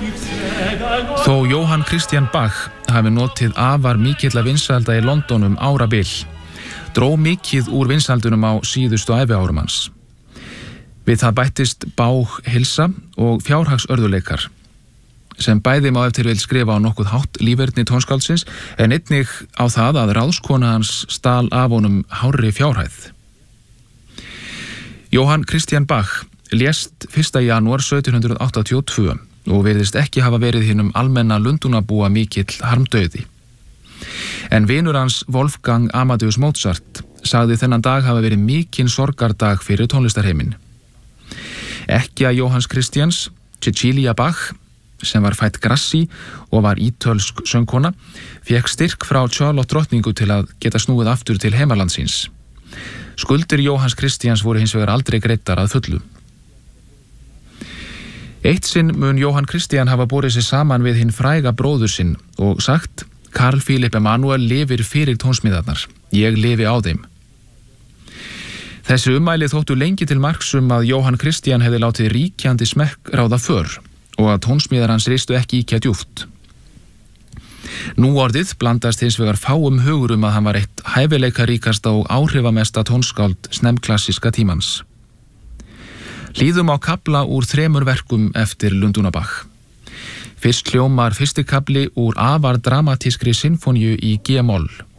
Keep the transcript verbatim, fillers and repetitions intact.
Þó Jóhann Christian Bach hafi notið afar mikilla vinsælda í London um árabil, dró mikið úr vinsældunum á síðustu æviárum hans. Við það bættist bág heilsa og fjárhagsörðuleikar, sem bæði má ef til vill skrifa á nokkuð hátt líferni tónskáldsins, en einnig á það að ráðskona hans stal af honum hárri fjárhæð. Jóhann Christian Bach lést fyrsta janúar sautján hundrað áttatíu og tvö og virðist ekki hafa verið hinum almenna Lundúnabúa mikill harmdauði. En vinur hans Wolfgang Amadeus Mozart sagði þennan dag hafa verið mikinn sorgardag fyrir tónlistarheiminn. Ekkja Jóhanns Christians, Cecilia Bach, sem var fædd Grassi og var ítölsk söngkona, fékk styrk frá Charlotte drottningu til að geta snúið aftur til heimalandsins. Skuldir Jóhanns Christians voru hins vegar aldrei greiddar að fullu. Eitt sinn mun Jóhann Christian hafa borið sig saman við hinn fræga bróður sinn og sagt: Karl Philipp Emanuel lifir fyrir tónsmíðarnar, ég lifi á þeim. Þessi ummæli þóttu lengi til marks um að Jóhann Christian hefði látið ríkjandi smekk ráða för og að tónsmíðar hans ristu ekki íkja djúpt. Nú orðið blandast hins vegar fáum hugur um að hann var eitt hæfileikaríkasta og áhrifamesta tónskáld snemklassíska tímans. Líðum á kafla úr þremur verkum eftir Lundúnabach. Fyrst hljómar fyrsti kafli úr afar dramatískri sinfóníu í G-moll.